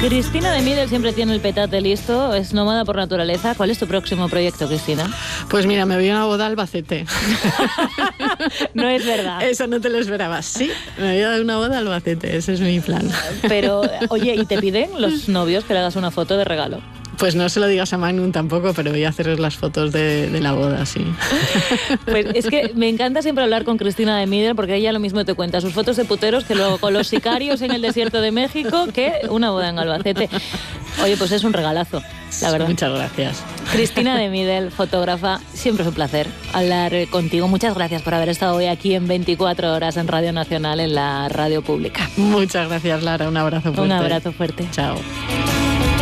Cristina de Midel siempre tiene el petate listo, es nómada por naturaleza. ¿Cuál es tu próximo proyecto, Cristina? Pues mira, me voy a una boda a Albacete. No es verdad. Eso no te lo esperabas. Sí, me voy a dar una boda a Albacete, ese es mi plan. Pero, oye, ¿y te piden los novios que le hagas una foto de regalo? Pues no se lo digas a Magnum tampoco, pero voy a hacer las fotos de la boda, sí. Pues es que me encanta siempre hablar con Cristina de Midel, porque ella lo mismo te cuenta sus fotos de puteros que luego con los sicarios en el desierto de México que una boda en Albacete. Oye, pues es un regalazo, la verdad. Muchas gracias. Cristina de Midel, fotógrafa, siempre es un placer hablar contigo. Muchas gracias por haber estado hoy aquí en 24 horas en Radio Nacional, en la radio pública. Muchas gracias, Lara. Un abrazo fuerte. Un abrazo fuerte. Chao.